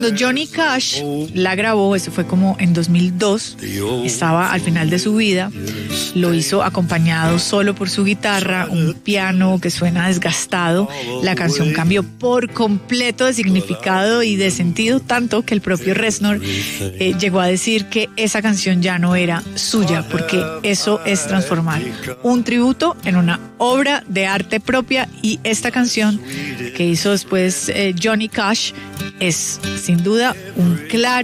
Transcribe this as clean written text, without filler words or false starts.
Johnny Cash la grabó, eso fue como en 2002, estaba al final de su vida, lo hizo acompañado solo por su guitarra, un piano que suena desgastado. La canción cambió por completo de significado y de sentido, tanto que el propio Reznor llegó a decir que esa canción ya no era suya, porque eso es transformar un tributo en una obra de arte propia, y esta canción que hizo después Johnny Cash es sin duda un claro